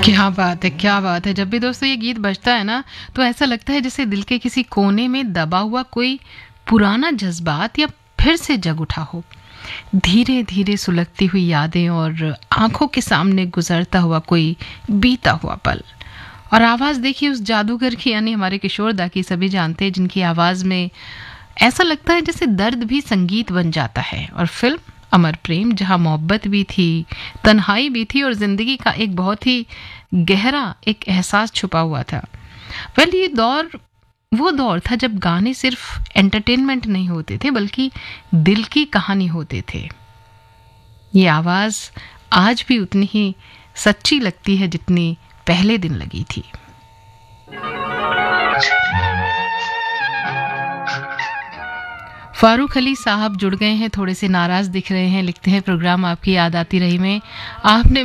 क्या बात है, क्या बात है। जब भी दोस्तों ये गीत बजता है ना, तो ऐसा लगता है जैसे दिल के किसी कोने में दबा हुआ कोई पुराना जज्बात या फिर से जग उठा हो। धीरे धीरे सुलगती हुई यादें और आंखों के सामने गुजरता हुआ कोई बीता हुआ पल। और आवाज़ देखिए उस जादूगर की, यानी हमारे किशोर दा की, सभी जानते हैं, जिनकी आवाज़ में ऐसा लगता है जैसे दर्द भी संगीत बन जाता है। और फिल्म अमर प्रेम, जहां मोहब्बत भी थी, तन्हाई भी थी और जिंदगी का एक बहुत ही गहरा एक एहसास छुपा हुआ था। ये दौर वो दौर था जब गाने सिर्फ एंटरटेनमेंट नहीं होते थे, बल्कि दिल की कहानी होते थे। ये आवाज़ आज भी उतनी ही सच्ची लगती है जितनी पहले दिन लगी थी। फारूक अली साहब जुड़ गए हैं, थोड़े से नाराज दिख रहे हैं, लिखते हैं प्रोग्राम आपकी याद आती रही में आपने